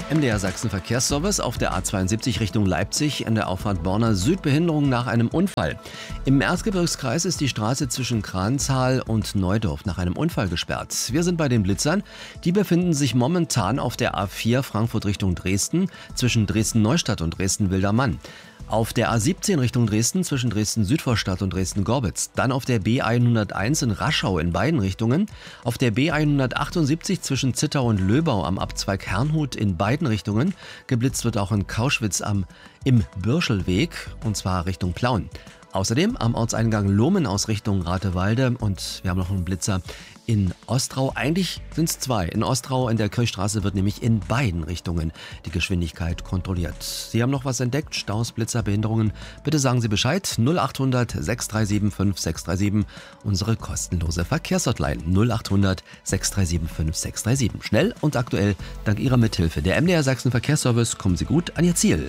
MDR Sachsen Verkehrsservice auf der A72 Richtung Leipzig in der Auffahrt Borna Süd Behinderung nach einem Unfall. Im Erzgebirgskreis ist die Straße zwischen Kranzahl und Neudorf nach einem Unfall gesperrt. Wir sind bei den Blitzern. Die befinden sich momentan auf der A4 Frankfurt Richtung Dresden zwischen Dresden-Neustadt und Dresden-Wildermann. Auf der A17 Richtung Dresden zwischen Dresden-Südvorstadt und Dresden-Gorbitz. Dann auf der B101 in Raschau in beiden Richtungen. Auf der B178 zwischen Zittau und Löbau am Abzweig Herrnhut in beiden Richtungen. Geblitzt wird auch in Kauschwitz im Bürschelweg und zwar Richtung Plauen. Außerdem am Ortseingang Lohmen aus Richtung Ratewalde und wir haben noch einen Blitzer in Ostrau. Eigentlich sind es zwei. In Ostrau in der Kirchstraße wird nämlich in beiden Richtungen die Geschwindigkeit kontrolliert. Sie haben noch was entdeckt? Staus, Blitzer, Behinderungen? Bitte sagen Sie Bescheid. 0800 637 5637. Unsere kostenlose Verkehrshotline 0800 637 5637. Schnell und aktuell dank Ihrer Mithilfe. Der MDR Sachsen Verkehrsservice. Kommen Sie gut an Ihr Ziel.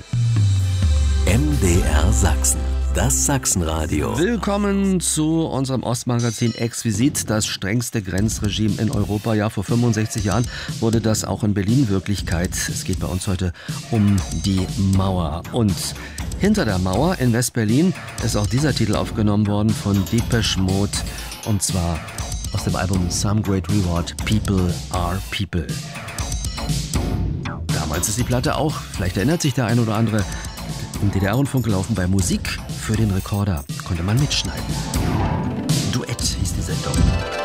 MDR Sachsen. Das Sachsenradio. Willkommen zu unserem Ostmagazin Exquisit, das strengste Grenzregime in Europa. Ja, vor 65 Jahren wurde das auch in Berlin Wirklichkeit. Es geht bei uns heute um die Mauer. Und hinter der Mauer in West-Berlin ist auch dieser Titel aufgenommen worden von Depeche Mode. Und zwar aus dem Album Some Great Reward, People Are People. Damals ist die Platte auch, vielleicht erinnert sich der ein oder andere, im DDR-Rundfunk gelaufen bei Musik für den Rekorder. Konnte man mitschneiden. Duett hieß die Sendung.